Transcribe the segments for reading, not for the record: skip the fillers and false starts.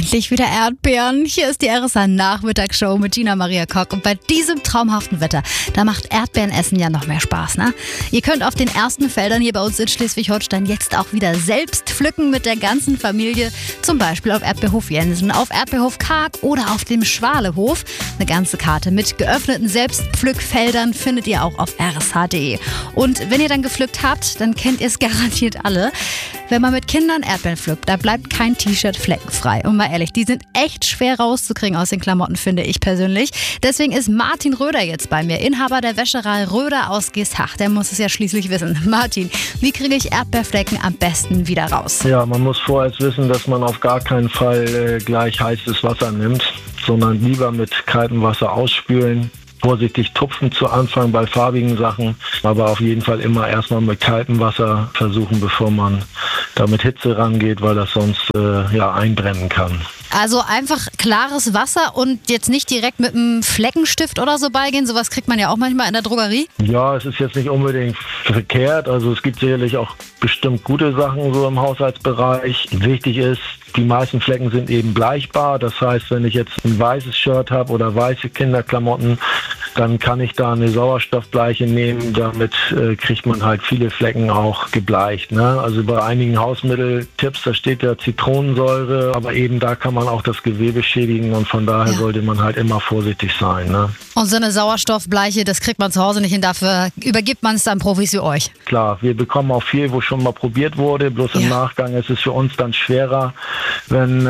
Endlich wieder Erdbeeren. Hier ist die RSA Nachmittagsshow mit Gina Maria Kock. Und bei diesem traumhaften Wetter, da macht Erdbeerenessen ja noch mehr Spaß, ne? Ihr könnt auf den ersten Feldern hier bei uns in Schleswig-Holstein jetzt auch wieder selbst pflücken mit der ganzen Familie. Zum Beispiel auf Erdbeerhof Jensen, auf Erdbeerhof Karg oder auf dem Schwalehof. Eine ganze Karte mit geöffneten Selbstpflückfeldern findet ihr auch auf rsh.de. Und wenn ihr dann gepflückt habt, dann kennt ihr es garantiert alle. Wenn man mit Kindern Erdbeeren pflückt, da bleibt kein T-Shirt fleckenfrei. Und mal ehrlich, die sind echt schwer rauszukriegen aus den Klamotten, finde ich persönlich. Deswegen ist Martin Röder jetzt bei mir, Inhaber der Wäscherei Röder aus Geesthacht. Der muss es ja schließlich wissen. Martin, wie kriege ich Erdbeerflecken am besten wieder raus? Ja, man muss vorher wissen, dass man auf gar keinen Fall gleich heißes Wasser nimmt, sondern lieber mit kaltem Wasser ausspülen. Vorsichtig tupfen zu Anfang bei farbigen Sachen, aber auf jeden Fall immer erstmal mit kaltem Wasser versuchen, bevor man da mit Hitze rangeht, weil das sonst einbrennen kann. Also einfach klares Wasser und jetzt nicht direkt mit einem Fleckenstift oder so beigehen. Sowas kriegt man ja auch manchmal in der Drogerie. Ja, es ist jetzt nicht unbedingt verkehrt. Also es gibt sicherlich auch bestimmt gute Sachen so im Haushaltsbereich. Wichtig ist, die meisten Flecken sind eben bleichbar. Das heißt, wenn ich jetzt ein weißes Shirt habe oder weiße Kinderklamotten, dann kann ich da eine Sauerstoffbleiche nehmen. Damit kriegt man halt viele Flecken auch gebleicht, ne? Also bei einigen Hausmitteltipps, da steht ja Zitronensäure, aber eben da kann man auch das Gewebe schädigen und von daher sollte man halt immer vorsichtig sein, ne? Und so eine Sauerstoffbleiche, das kriegt man zu Hause nicht hin, dafür übergibt man es dann Profis wie euch. Klar, wir bekommen auch viel, wo schon mal probiert wurde, bloß im Nachgang ist es für uns dann schwerer, wenn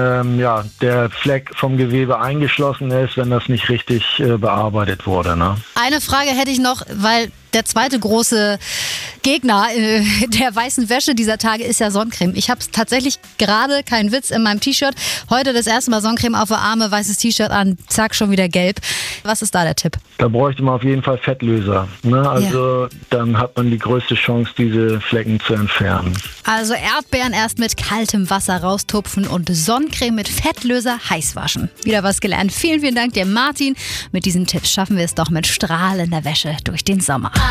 der Fleck vom Gewebe eingeschlossen ist, wenn das nicht richtig bearbeitet wurde, ne? Eine Frage hätte ich noch, weil der zweite große Gegner der weißen Wäsche dieser Tage ist ja Sonnencreme. Ich habe tatsächlich gerade, kein Witz, in meinem T-Shirt heute das erste Mal Sonnencreme auf der Arme, weißes T-Shirt an, zack, schon wieder gelb. Was ist da der Tipp? Da bräuchte man auf jeden Fall Fettlöser, ne? Also dann hat man die größte Chance, diese Flecken zu entfernen. Also Erdbeeren erst mit kaltem Wasser raustupfen und Sonnencreme mit Fettlöser heiß waschen. Wieder was gelernt. Vielen, vielen Dank dir, Martin. Mit diesen Tipps schaffen wir es doch mit strahlender Wäsche durch den Sommer.